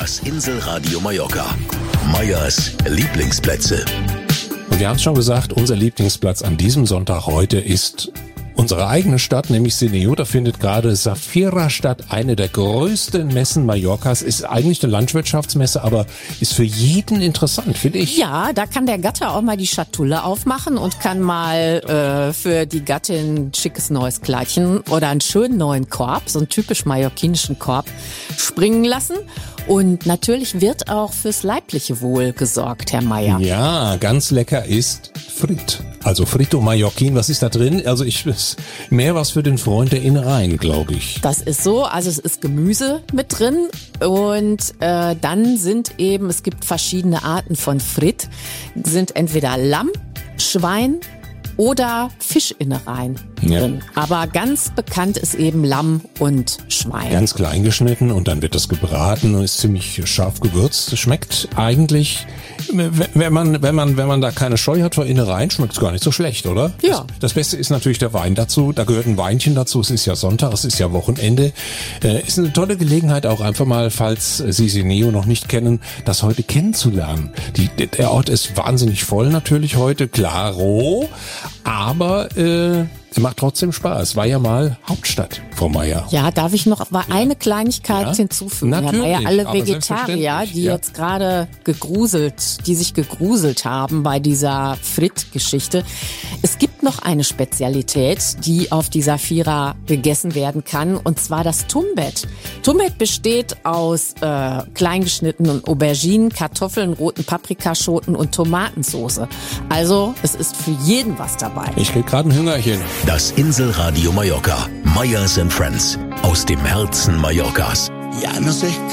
Das Inselradio Mallorca. Meyers Lieblingsplätze. Und wir haben es schon gesagt, unser Lieblingsplatz an diesem Sonntag heute ist unsere eigene Stadt, nämlich Sineu. Da findet gerade Safira statt, eine der größten Messen Mallorcas. Ist eigentlich eine Landwirtschaftsmesse, aber ist für jeden interessant, finde ich. Ja, da kann der Gatte auch mal die Schatulle aufmachen und kann mal für die Gattin ein schickes neues Kleidchen oder einen schönen neuen Korb, so einen typisch mallorquinischen Korb, springen lassen. Und natürlich wird auch fürs leibliche Wohl gesorgt, Herr Meyer. Ja, ganz lecker ist Frit. Also Frito Mallorquin, was ist da drin? Also mehr was für den Freund der Innereien, glaube ich. Das ist so, also es ist Gemüse mit drin und dann es gibt verschiedene Arten von Frit, sind entweder Lamm, Schwein oder Fischinnereien drin. Aber ganz bekannt ist eben Lamm und Schwein. Ganz klein geschnitten und dann wird das gebraten und ist ziemlich scharf gewürzt. Schmeckt eigentlich, wenn man da keine Scheu hat vor Innereien, schmeckt es gar nicht so schlecht, oder? Ja. Das Beste ist natürlich der Wein dazu. Da gehört ein Weinchen dazu. Es ist ja Sonntag, es ist ja Wochenende. Ist eine tolle Gelegenheit auch einfach mal, falls Sie Sineu noch nicht kennen, das heute kennenzulernen. Der Ort ist wahnsinnig voll natürlich heute, klaro. Aber macht trotzdem Spaß. War ja mal Hauptstadt, Frau Meyer. Ja, darf ich noch eine Kleinigkeit hinzufügen? Natürlich, Herr Meyer, alle aber Vegetarier, die jetzt gerade sich gegruselt haben bei dieser Frit-Geschichte. Es gibt noch eine Spezialität, die auf dieser Fira gegessen werden kann, und zwar das Tumbet. Tumbet besteht aus kleingeschnittenen Auberginen, Kartoffeln, roten Paprikaschoten und Tomatensauce. Also, es ist für jeden was dabei. Ich krieg gerade ein Hüngerchen. Das Inselradio Mallorca. Meyers and Friends. Aus dem Herzen Mallorcas. Ya no sé